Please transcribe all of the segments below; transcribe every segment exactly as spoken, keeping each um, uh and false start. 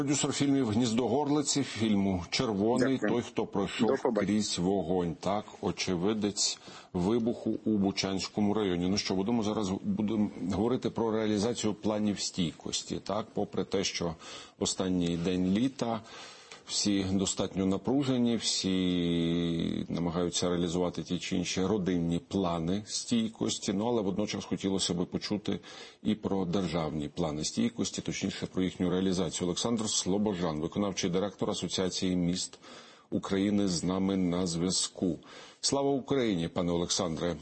Продюсер фільмів «Гніздо Горлиці», фільму «Червоний», Дякую. той, хто пройшов крізь вогонь, так, очевидець вибуху у Бучанському районі. Ну що, будемо зараз будемо говорити про реалізацію планів стійкості, так, попри те, що останній день літа, всі достатньо напружені, всі намагаються реалізувати ті чи інші родинні плани стійкості, ну, але водночас хотілося б почути і про державні плани стійкості, точніше про їхню реалізацію. Олександр Слобожан, виконавчий директор Асоціації міст України, з нами на зв'язку. Слава Україні, пане Олександре.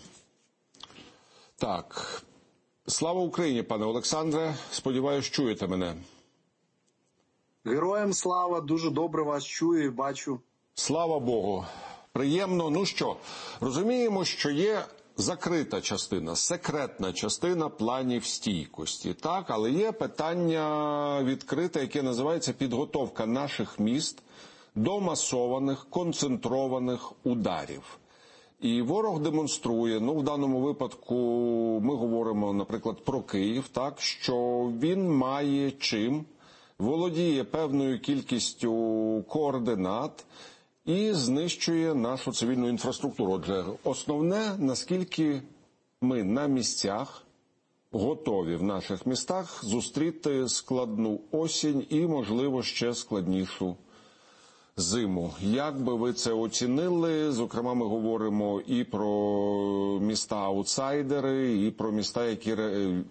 Так, слава Україні, пане Олександре, сподіваюсь, чуєте мене. Героям слава, дуже добре вас чую і бачу. Слава Богу. Приємно. Ну що, розуміємо, що є закрита частина, секретна частина планів стійкості, так? Але є питання відкрите, яке називається підготовка наших міст до масованих, концентрованих ударів. І ворог демонструє, ну в даному випадку ми говоримо, наприклад, про Київ, так, що він має чим, володіє певною кількістю координат і знищує нашу цивільну інфраструктуру. Отже, основне, наскільки ми на місцях готові в наших містах зустріти складну осінь і, можливо, ще складнішу зиму. Як би ви це оцінили? Зокрема, ми говоримо і про міста-аутсайдери, і про міста, які ре...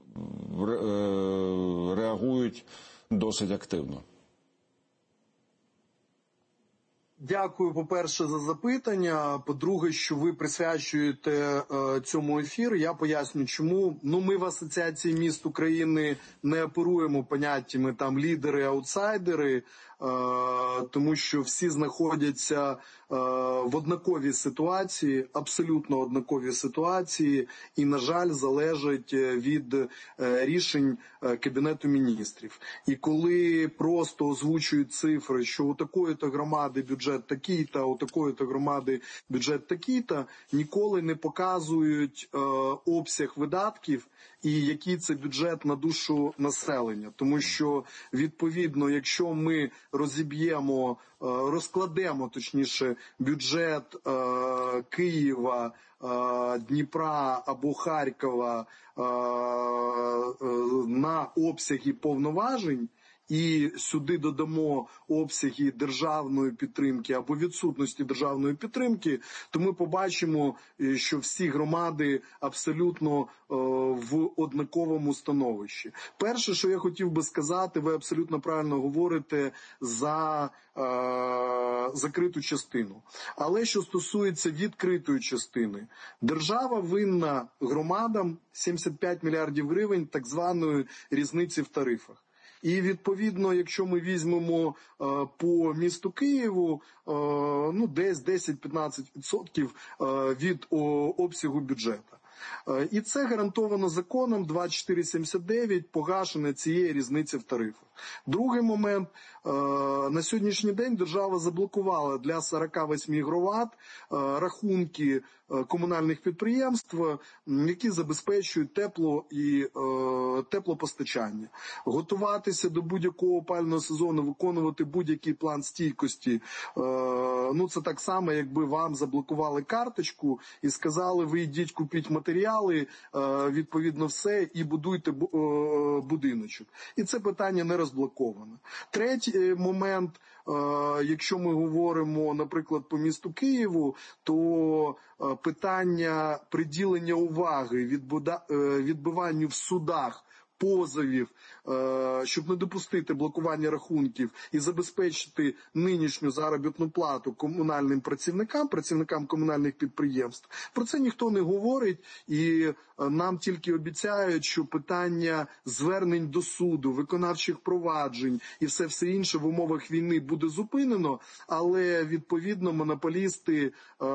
реагують досить активно. Дякую, по-перше, за запитання. По-друге, що ви присвячуєте е, цьому ефір. Я поясню, чому. Ну, ми в Асоціації міст України не оперуємо поняттями там лідери, аутсайдери, е, тому що всі знаходяться е, в однаковій ситуації, абсолютно однаковій ситуації, і, на жаль, залежать від е, рішень е, Кабінету міністрів. І коли просто озвучують цифри, що у такої-то громади бюджет бюджет такий-то, у такої-то громади бюджет такий-то, ніколи не показують е, обсяг видатків і який це бюджет на душу населення. Тому що, відповідно, якщо ми розіб'ємо, е, розкладемо, точніше, бюджет е, Києва, е, Дніпра або Харкова е, е, на обсяги повноважень, і сюди додамо обсяги державної підтримки або відсутності державної підтримки, то ми побачимо, що всі громади абсолютно е, в однаковому становищі. Перше, що я хотів би сказати, ви абсолютно правильно говорите за е, закриту частину. Але що стосується відкритої частини, держава винна громадам сімдесят п'ять мільярдів гривень так званої різниці в тарифах. І, відповідно, якщо ми візьмемо е, по місту Києву, е, ну, десь десять-п'ятнадцять відсотків е, від о, обсягу бюджету. Е, і це гарантовано законом двадцять чотири сімдесят дев'ять погашення цієї різниці в тарифах. Другий момент. Е, на сьогоднішній день держава заблокувала для сорок вісім громад е, рахунки е, комунальних підприємств, які забезпечують тепло і е, теплопостачання. Готуватися до будь-якого опалювального сезону, виконувати будь-який план стійкості, е, ну це так само, якби вам заблокували карточку і сказали, ви йдіть купіть матеріали, е, відповідно все, і будуйте е, будиночок. І це питання не розблоковано. Третій момент, е, якщо ми говоримо, наприклад, по місту Києву, то е, питання приділення уваги відбуда, е, відбиванню в судах позовів, щоб не допустити блокування рахунків і забезпечити нинішню заробітну плату комунальним працівникам, працівникам комунальних підприємств. Про це ніхто не говорить, і нам тільки обіцяють, що питання звернень до суду, виконавчих проваджень і все-все інше в умовах війни буде зупинено, але, відповідно, монополісти,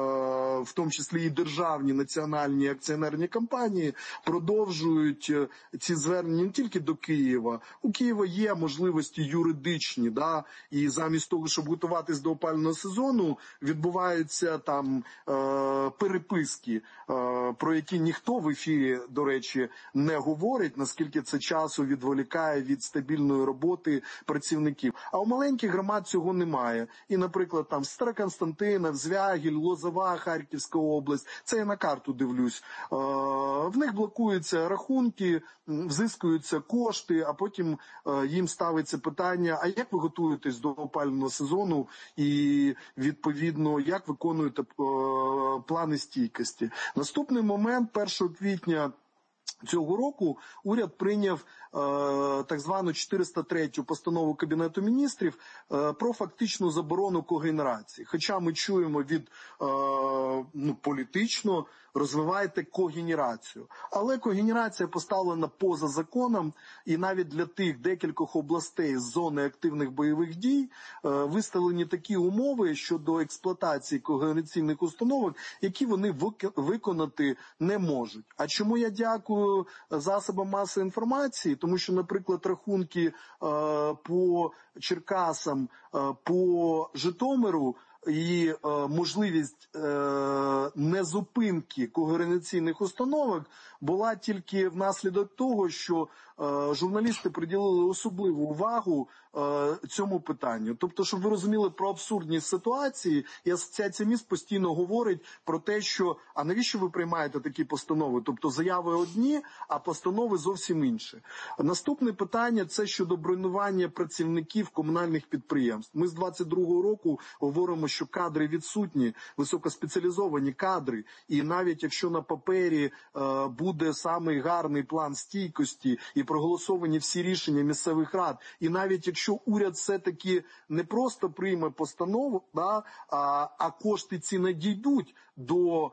в тому числі і державні, національні акціонерні компанії, продовжують ці звернення звернення не тільки до Києва. У Києва є можливості юридичні, да, і замість того, щоб готуватись до опалювального сезону, відбуваються там е, переписки, е, про які ніхто в ефірі, до речі, не говорить, наскільки це часу відволікає від стабільної роботи працівників. А у маленьких громад цього немає. І, наприклад, там Староконстантинів, Звягіль, Лозова, Харківська область, це я на карту дивлюсь. Е, в них блокуються рахунки, взискуються кошти, а потім е, їм ставиться питання, а як ви готуєтесь до опалювального сезону і, відповідно, як виконуєте е, плани стійкості. Наступний момент, першого квітня цього року, уряд прийняв е, так звану чотириста третю постанову Кабінету міністрів е, про фактичну заборону когенерації. Хоча ми чуємо від е, ну, політично, розвивайте когенерацію. Але когенерація поставлена поза законом, і навіть для тих декількох областей з зони активних бойових дій е, виставлені такі умови щодо експлуатації когенераційних установок, які вони виконати не можуть. А чому я дякую засобам масової інформації? Тому що, наприклад, рахунки е, по Черкасам, е, по Житомиру і е, можливість е, незупинки когенераційних установок була тільки внаслідок того, що е, журналісти приділили особливу увагу е, цьому питанню. Тобто, щоб ви розуміли про абсурдність ситуації, і Асоціація міст постійно говорить про те, що а навіщо ви приймаєте такі постанови? Тобто заяви одні, а постанови зовсім інші. Наступне питання – це щодо бронювання працівників комунальних підприємств. Ми з двадцять другого року говоримо, що кадри відсутні, високоспеціалізовані кадри, і навіть якщо на папері е, буде самий гарний план стійкості і проголосовані всі рішення місцевих рад, і навіть якщо уряд все-таки не просто прийме постанову, да, а, а кошти ці надійдуть до е,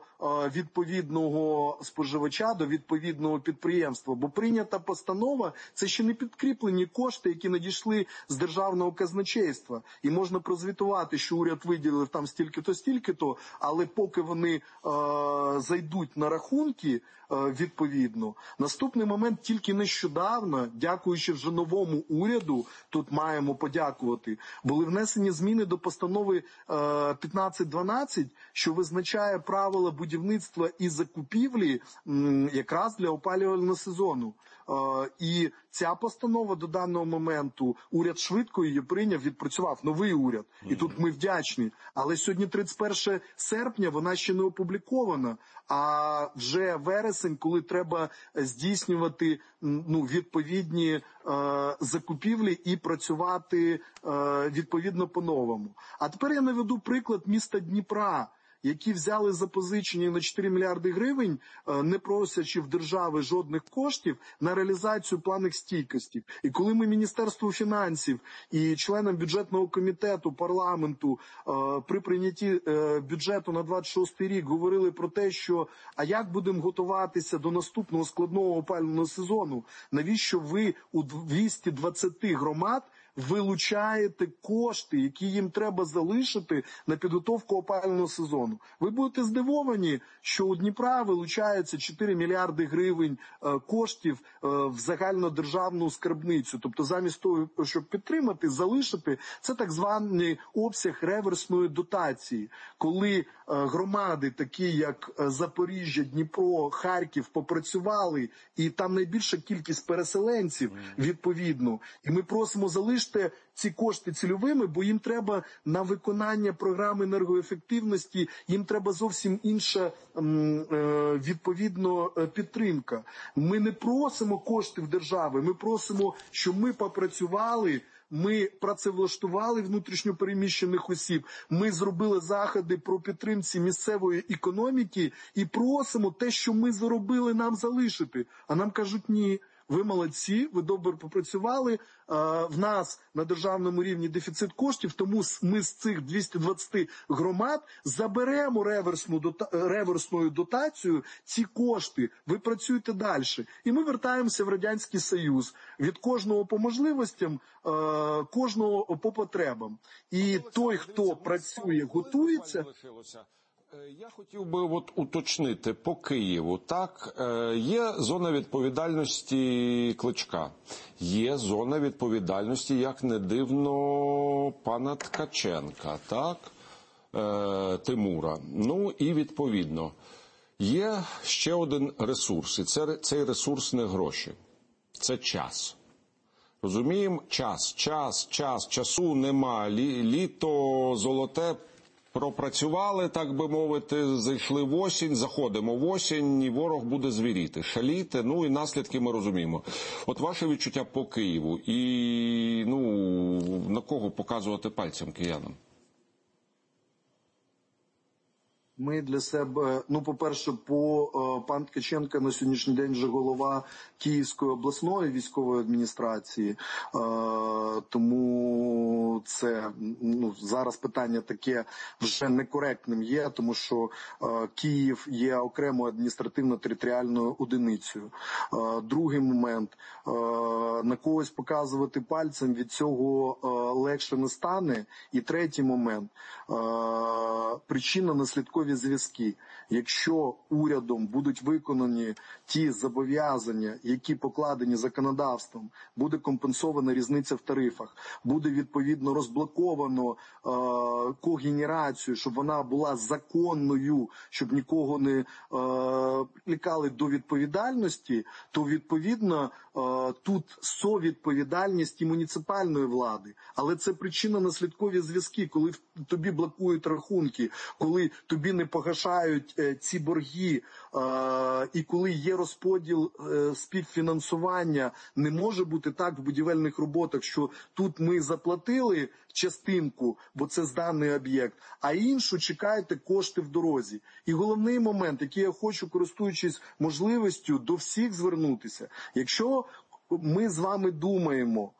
відповідного споживача, до відповідного підприємства, бо прийнята постанова – це ще не підкріплені кошти, які надійшли з державного казначейства. І можна прозвітувати, що уряд виділив там стільки-то, стільки-то, але поки вони е, зайдуть на рахунки, е, відповідно. Наступний момент, тільки нещодавно, дякуючи вже новому уряду, тут маємо подякувати, були внесені зміни до постанови е, п'ятнадцять дванадцять, що визначає правила будівництва і закупівлі м, якраз для опалювального сезону. Е, і ця постанова до даного моменту, уряд швидко її прийняв, відпрацював, новий уряд. І тут ми вдячні. Але сьогодні тридцять перше серпня, вона ще не опублікована. А вже вересень, коли треба здійснювати ну, відповідні е, закупівлі і працювати е, відповідно по-новому. А тепер я наведу приклад міста Дніпра, які взяли запозичення на чотири мільярди гривень, не просячи в держави жодних коштів на реалізацію планів стійкості. І коли ми Міністерству фінансів і членам бюджетного комітету парламенту при прийнятті бюджету на двадцять шостий рік говорили про те, що а як будемо готуватися до наступного складного опалювального сезону, навіщо ви у двісті двадцять громад вилучаєте кошти, які їм треба залишити на підготовку опалювального сезону. Ви будете здивовані, що у Дніпра вилучається чотири мільярди гривень коштів в загальнодержавну скарбницю. Тобто замість того, щоб підтримати, залишити, це так званий обсяг реверсної дотації. Коли громади, такі як Запоріжжя, Дніпро, Харків, попрацювали, і там найбільша кількість переселенців, відповідно, і ми просимо залишити ці кошти цільовими, бо їм треба на виконання програми енергоефективності, їм треба зовсім інша відповідно підтримка. Ми не просимо кошти в держави, ми просимо, щоб ми попрацювали, ми працевлаштували внутрішньо переміщених осіб, ми зробили заходи про підтримці місцевої економіки і просимо те, що ми заробили, нам залишити. А нам кажуть, ні. Ви молодці, ви добре попрацювали, в нас на державному рівні дефіцит коштів, тому ми з цих двісті двадцять громад заберемо реверсну, реверсною дотацією ці кошти, ви працюєте далі. І ми вертаємося в Радянський Союз. Від кожного по можливостям, кожного по потребам. І той, хто працює, готується... Я хотів би от уточнити по Києву. Так, є зона відповідальності Кличка, є зона відповідальності, як не дивно, пана Ткаченка, так, Тимура. Ну і відповідно, є ще один ресурс, і це, цей ресурс не гроші, це час. Розуміємо? Час, час, час, часу нема, Лі, літо золоте пропрацювали, так би мовити, зайшли в осінь, заходимо в осінь, і ворог буде звіріти, шаліти, ну і наслідки ми розуміємо. От ваше відчуття по Києву і, ну, на кого показувати пальцем киянам? Ми для себе, ну, по-перше, по е, пан Ткаченко на сьогоднішній день вже голова Київської обласної військової адміністрації, е, тому це, ну, зараз питання таке вже некоректним є, тому що е, Київ є окремою адміністративно-територіальною одиницею. Е, другий момент, е, на когось показувати пальцем від цього е, легше не стане. І третій момент, е, причинно-наслідкові зв'язки. Якщо урядом будуть виконані ті зобов'язання, які покладені законодавством, буде компенсована різниця в тарифах, буде відповідно розблоковано е, когенерацію, щоб вона була законною, щоб нікого не е, лікали до відповідальності, то відповідно е, тут совідповідальність і муніципальної влади. Але це причинно-наслідкові зв'язки, коли тобі блокують рахунки, коли тобі не погашають е, ці борги, е, і коли є розподіл е, співфінансування, не може бути так в будівельних роботах, що тут ми заплатили частинку, бо це зданий об'єкт, а іншу чекаєте кошти в дорозі. І головний момент, який я хочу, користуючись можливістю, до всіх звернутися. Якщо ми з вами думаємо,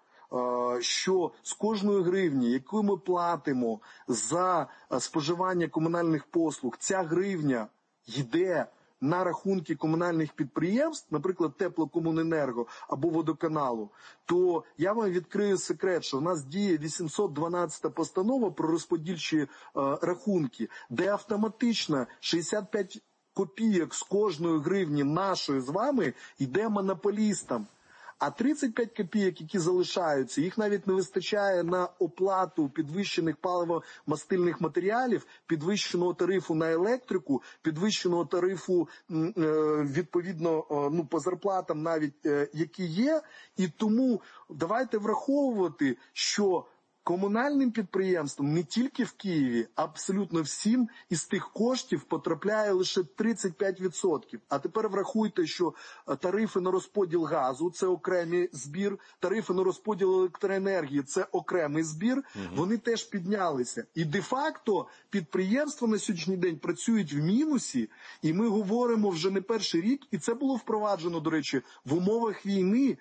що з кожної гривні, яку ми платимо за споживання комунальних послуг, ця гривня йде на рахунки комунальних підприємств, наприклад, Теплокомуненерго або Водоканалу, то я вам відкрию секрет, що в нас діє вісімсот дванадцята постанова про розподільчі е, рахунки, де автоматично шістдесят п'ять копійок з кожної гривні нашої з вами йде монополістам. А тридцять п'ять копійок, які залишаються, їх навіть не вистачає на оплату підвищених паливо-мастильних матеріалів, підвищеного тарифу на електрику, підвищеного тарифу відповідно, ну, по зарплатам навіть, які є. І тому давайте враховувати, що комунальним підприємствам не тільки в Києві, абсолютно всім із тих коштів потрапляє лише тридцять п'ять відсотків. А тепер врахуйте, що тарифи на розподіл газу – це окремий збір, тарифи на розподіл електроенергії – це окремий збір, угу. Вони теж піднялися. І де-факто підприємства на сьогоднішній день працюють в мінусі, і ми говоримо вже не перший рік, і це було впроваджено, до речі, в умовах війни,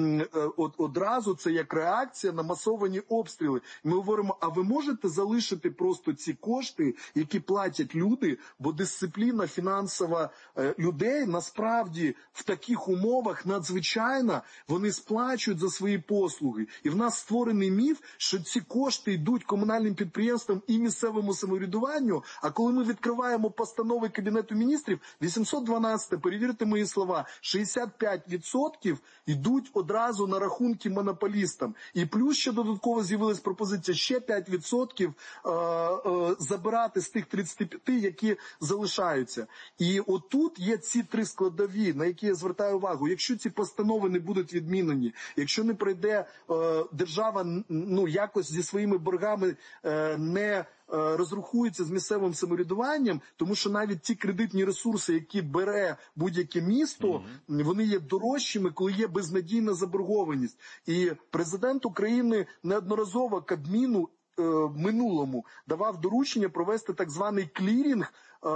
От, одразу це як реакція на масовані обстріли. Ми говоримо, а ви можете залишити просто ці кошти, які платять люди, бо дисципліна фінансова е, людей насправді в таких умовах надзвичайна, вони сплачують за свої послуги. І в нас створений міф, що ці кошти йдуть комунальним підприємствам і місцевому самоврядуванню, а коли ми відкриваємо постанови Кабінету міністрів, вісімсот дванадцята, перевірте мої слова, шістдесят п'ять відсотків йдуть одразу на рахунки монополістам. І плюс ще додатково з'явилась пропозиція ще п'ять відсотків е, е, забирати з тих тридцяти п'яти, які залишаються. І отут є ці три складові, на які я звертаю увагу. Якщо ці постанови не будуть відмінені, якщо не прийде е, держава, ну, якось зі своїми боргами е, не розрахується з місцевим самоврядуванням, тому що навіть ті кредитні ресурси, які бере будь-яке місто, mm-hmm. вони є дорожчими, коли є безнадійна заборгованість. І президент України неодноразово Кабміну е, минулому давав доручення провести так званий клірінг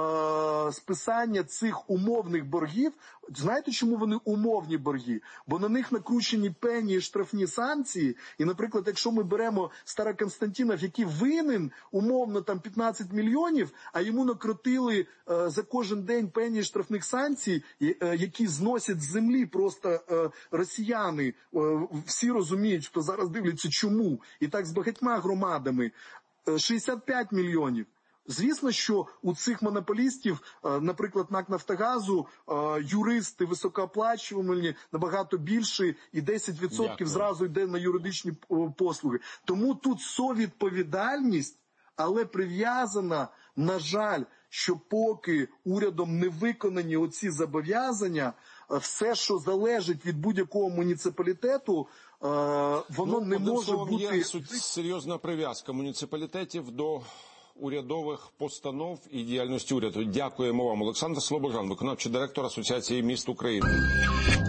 е, списання цих умовних боргів. Знаєте, чому вони умовні борги? Бо на них накручені пені і штрафні санкції. І, наприклад, якщо ми беремо Староконстантинов, який винен умовно там п'ятнадцять мільйонів, а йому накрутили е, за кожен день пені і штрафних санкцій, е, які зносять з землі просто е, росіяни. Е, всі розуміють, хто зараз дивляться, чому. І так з багатьма громадами. Е, шістдесят п'ять мільйонів. Звісно, що у цих монополістів, наприклад, НАК «Нафтогазу», юристи високооплачувані, набагато більше, і десять відсотків зразу йде на юридичні послуги. Тому тут совідповідальність, але прив'язана, на жаль, що поки урядом не виконані оці зобов'язання, все, що залежить від будь-якого муніципалітету, воно ну, не може словом, бути... Є серйозна прив'язка муніципалітетів до урядових постанов і діяльності уряду. Дякуємо вам. Олександр Слобожан, виконавчий директор Асоціації міст України.